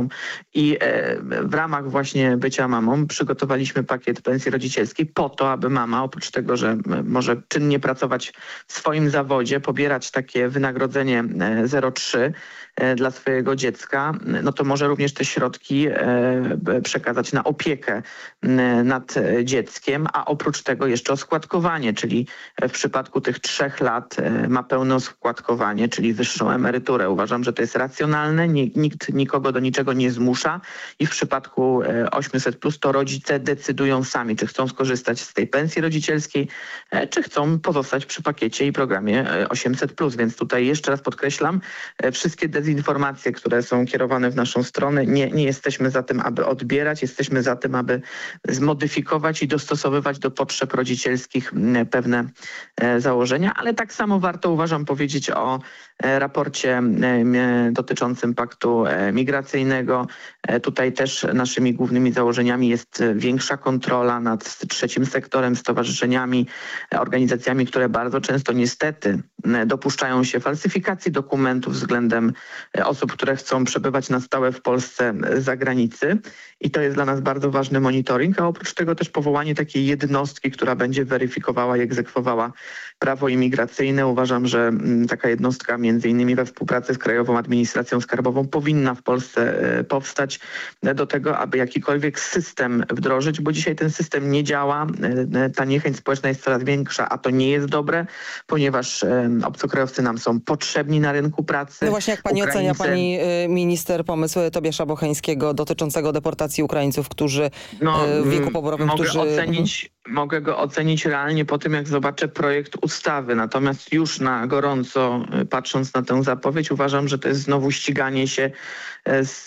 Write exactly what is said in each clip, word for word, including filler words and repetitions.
i w ramach właśnie bycia mamą przygotowaliśmy pakiet pensji rodzicielskiej po to, aby mama oprócz tego, że może czynnie pracować w swoim zawodzie, pobierać takie wynagrodzenie zero przecinek trzy dla swojego dziecka, no to może również te środki przekazać na opiekę nad dzieckiem, a oprócz tego jeszcze oskładkowanie, czyli w przypadku tych trzech lat ma pełne oskładkowanie, czyli wyższą emeryturę. Uważam, że to jest racjonalne, nikt nikogo do niczego nie zmusza i w przypadku osiemset plus to rodzice decydują sami, czy chcą skorzystać z tej pensji rodzicielskiej, czy chcą pozostać przy pakiecie i programie osiemset plus. Więc tutaj jeszcze raz podkreślam, wszystkie dezinformacje, które są kierowane w naszą stronę, nie, nie jesteśmy za tym, aby odbierać, jesteśmy za tym, aby zmodyfikować i dostosowywać do potrzeb rodzicielskich pewne założenia, ale tak samo warto, uważam, powiedzieć o raporcie dotyczącym paktu migracyjnego. Tutaj też naszymi głównymi założeniami jest większa kontrola nad trzecim sektorem, stowarzyszeniami, organizacjami, które bardzo często niestety dopuszczają się falsyfikacji dokumentów względem osób, które chcą przebywać na stałe w Polsce z zagranicy. I to jest dla nas bardzo ważny monitoring, a oprócz tego też powołanie takiej jednostki, która będzie weryfikowała i egzekwowała prawo imigracyjne. Uważam, że taka jednostka między innymi we współpracy z Krajową Administracją Skarbową powinna w Polsce powstać do tego, aby jakikolwiek system wdrożyć, bo dzisiaj ten system nie działa. Ta niechęć społeczna jest coraz większa, a to nie jest dobre, ponieważ obcokrajowcy nam są potrzebni na rynku pracy. No właśnie, jak pani Ukraińcy... ocenia, pani minister, pomysł Tobiasza Bocheńskiego dotyczącego deportacji Ukraińców, którzy no, w wieku poborowym, mogę którzy... Ocenić, mogę go ocenić realnie po tym, jak zobaczę projekt ustawy. Natomiast już na gorąco, patrząc na tę zapowiedź, uważam, że to jest znowu ściganie się z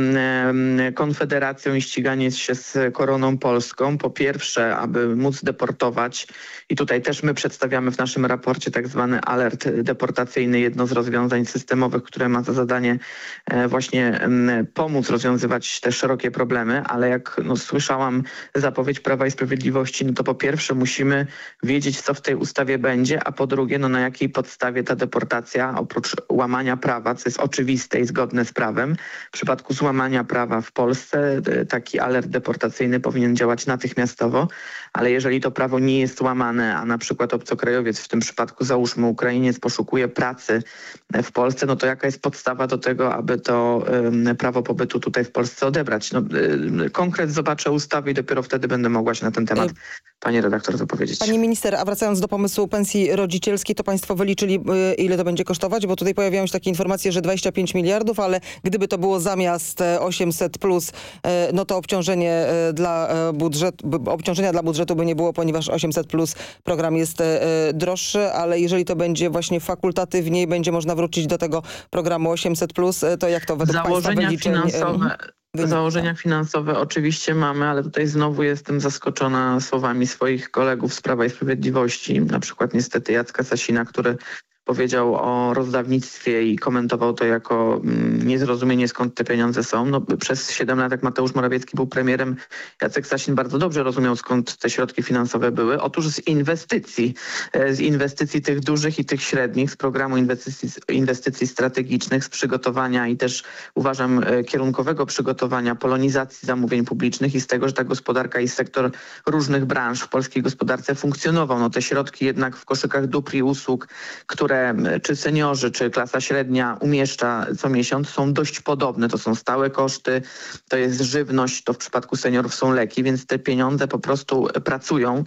Konfederacją i ściganie się z Koroną Polską. Po pierwsze, aby móc deportować, i tutaj też my przedstawiamy w naszym raporcie tak zwany alert deportacyjny, jedno z rozwiązań systemowych, które ma za zadanie właśnie pomóc rozwiązywać te szerokie problemy, ale jak no, słyszałam zapowiedź Prawa i Sprawiedliwości, no to po pierwsze musimy wiedzieć, co w tej ustawie będzie, a po drugie, no na jakiej podstawie ta deportacja, oprócz łamania prawa, co jest oczywiste i zgodne z prawem, w przypadku złamania prawa w Polsce taki alert deportacyjny powinien działać natychmiastowo, ale jeżeli to prawo nie jest łamane, a na przykład obcokrajowiec, w tym przypadku załóżmy Ukrainiec, poszukuje pracy w Polsce, no to jaka jest podstawa do tego, aby to y, prawo pobytu tutaj w Polsce odebrać? No, y, konkret zobaczę ustawy i dopiero wtedy będę mogła się na ten temat, pani redaktor, wypowiedzieć. Pani minister, a wracając do pomysłu pensji rodzicielskiej, to państwo wyliczyli, y, ile to będzie kosztować? Bo tutaj pojawiają się takie informacje, że dwadzieścia pięć miliardów, ale gdyby to było zamiast osiemset plus, y, no to obciążenie y, dla y, budżetu, obciążenia dla budżetu by nie było, ponieważ osiemset plus program jest y, droższy, ale jeżeli to będzie właśnie fakultatywnie i będzie można wrócić do tego programu osiemset plus, y, to jak to według Założenia państwa wyliczeń? finansowe. Wynika. Założenia finansowe oczywiście mamy, ale tutaj znowu jestem zaskoczona słowami swoich kolegów z Prawa i Sprawiedliwości, na przykład niestety Jacka Sasina, który powiedział o rozdawnictwie i komentował to jako mm, niezrozumienie, skąd te pieniądze są. No, przez siedem lat, jak Mateusz Morawiecki był premierem, Jacek Sasin bardzo dobrze rozumiał, skąd te środki finansowe były. Otóż z inwestycji, z inwestycji tych dużych i tych średnich, z programu inwestycji, inwestycji strategicznych, z przygotowania i też uważam kierunkowego przygotowania polonizacji zamówień publicznych i z tego, że ta gospodarka i sektor różnych branż w polskiej gospodarce funkcjonował. No, te środki jednak w koszykach dóbr i usług, które czy seniorzy, czy klasa średnia umieszcza co miesiąc, są dość podobne. To są stałe koszty, to jest żywność, to w przypadku seniorów są leki, więc te pieniądze po prostu pracują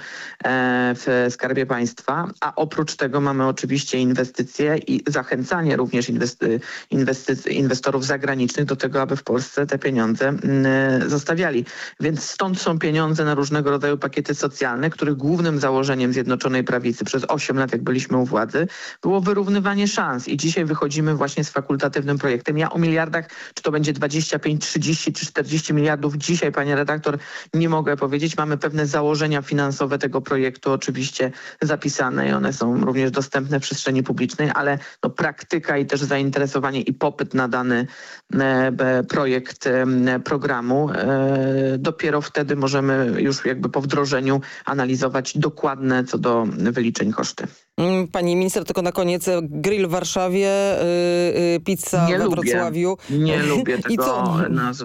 w Skarbie Państwa, a oprócz tego mamy oczywiście inwestycje i zachęcanie również inwesty, inwesty, inwestorów zagranicznych do tego, aby w Polsce te pieniądze zostawiali. Więc stąd są pieniądze na różnego rodzaju pakiety socjalne, których głównym założeniem Zjednoczonej Prawicy przez osiem lat, jak byliśmy u władzy, było wyrównywanie szans i dzisiaj wychodzimy właśnie z fakultatywnym projektem. Ja o miliardach, czy to będzie dwadzieścia pięć, trzydzieści czy czterdzieści miliardów, dzisiaj, pani redaktor, nie mogę powiedzieć. Mamy pewne założenia finansowe tego projektu oczywiście zapisane i one są również dostępne w przestrzeni publicznej, ale no, praktyka i też zainteresowanie i popyt na dany e, projekt e, programu e, dopiero wtedy możemy już jakby po wdrożeniu analizować dokładne co do wyliczeń koszty. Pani minister, tylko na koniec, grill w Warszawie, yy, pizza nie we lubię. Wrocławiu. Nie lubię tego nazwy.